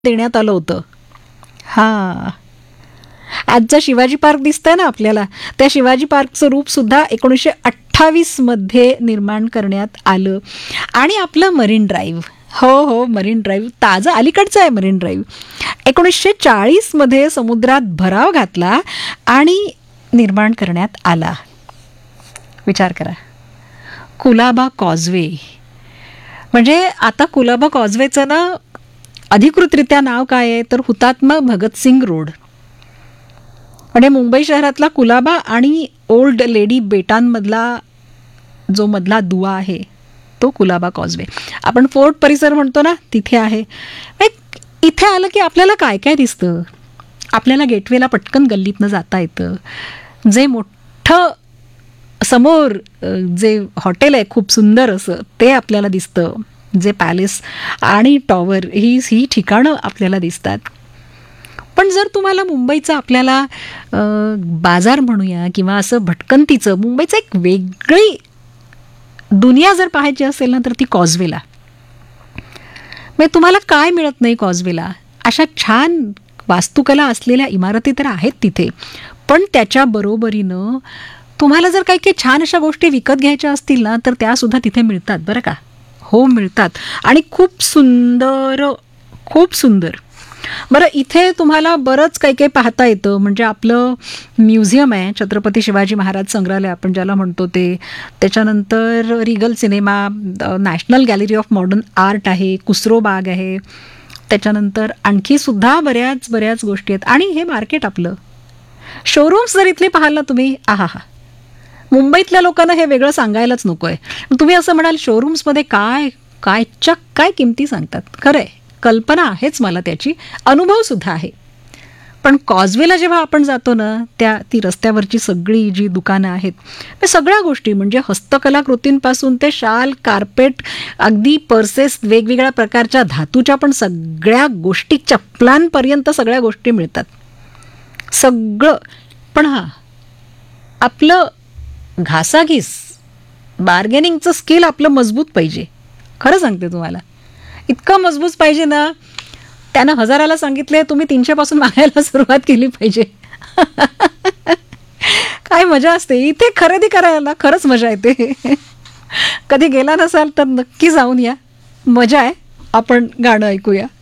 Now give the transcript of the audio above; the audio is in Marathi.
देण्यात आलं होतं. हां, आजचा शिवाजी पार्क दिसतंय ना आपल्याला, त्या शिवाजी पार्कचं रूप सुद्धा 1928 मध्ये निर्माण करण्यात आलं. आणि आपलं मरीन ड्राईव्ह, हो मरीन ड्राईव्ह ताजा अलीकडचं आहे. मरीन ड्राईव्ह 1940 मध्ये समुद्रात भराव घातला आणि निर्माण करण्यात आला. विचार करा, कुलाबा कॉजवे. म्हणजे आता कुलाबा कॉजवेचं ना अधिकृतरित्या नाव काय आहे तर हुतात्मा भगतसिंग रोड. म्हणजे मुंबई शहरातला कुलाबा आणि ओल्ड लेडी बेटांमधला जो मधला दुवा आहे तो कुलाबा कॉजवे. आपण फोर्ट परिसर म्हणतो ना, तिथे आहे. इथे आलं की आपल्याला काय काय दिसतं. आपल्याला गेटवेला पटकन गल्लीतनं जाता येतं. जे मोठं समोर जे हॉटेल आहे खूप सुंदर असं, ते आपल्याला दिसतं. जे पॅलेस आणि टॉवर ही ठिकाणं आपल्याला दिसतात. पण जर तुम्हाला मुंबईचं आपल्याला बाजार म्हणूया किंवा असं भटकंतीचं मुंबईचं एक वेगळी दुनिया जर पाहायची असेल ना, तर ती कॉजवेला. म्हणजे तुम्हाला काय मिळत नाही कॉजवेला. अशा छान वास्तुकला असलेल्या इमारती तर आहेत तिथे, पण त्याच्या बरोबरीनं तुम्हाला जर काही काही छान अशा गोष्टी विकत घ्यायच्या असतील ना, तर त्यासुद्धा तिथे मिळतात बरं का. हो मिळतात, आणि खूप सुंदर, खूप सुंदर. बरं, इथे तुम्हाला बरंच काही काही पाहता येतं. म्हणजे आपलं म्युझियम आहे, छत्रपती शिवाजी महाराज संग्रहालय आपण ज्याला म्हणतो ते. त्याच्यानंतर Regal cinema, national gallery of modern art आहे, कुसरो बाग आहे. त्याच्यानंतर आणखी सुद्धा बऱ्याच गोष्टी आहेत. आणि हे मार्केट आपलं, शोरूम्स जर इथले पाहाल ना तुम्ही, आहा, मुंबईतल्या लोकांना हे वेगळं सांगायलाच नको आहे. तुम्ही असं म्हणाल शोरूम्समध्ये काय किमती सांगतात. खरं आहे, कल्पना आहेच मला त्याची, अनुभवसुद्धा आहे. पण कॉजवेला जेव्हा आपण जातो ना, ती रस्त्यावरची सगळी जी दुकानं आहेत, त्या सगळ्या गोष्टी म्हणजे हस्तकलाकृतींपासून ते शाल, कार्पेट, अगदी पर्सेस, वेगवेगळ्या प्रकारच्या धातूच्या पण सगळ्या गोष्टी, चप्पलांपर्यंत सगळ्या गोष्टी मिळतात. सगळं. पण हां, आपलं घासाघीस, बार्गेनिंगचं स्किल आपलं मजबूत पाहिजे. खरं सांगते तुम्हाला, इतकं मजबूत पाहिजे ना, त्यानं 1000ला सांगितले, तुम्ही 300 पासून मागायला सुरुवात केली पाहिजे. काय मजा असते इथे खरेदी करायला, खरंच मजा येते. कधी गेला नसाल तर नक्की जाऊन या, मजा आहे. आपण गाणं ऐकूया.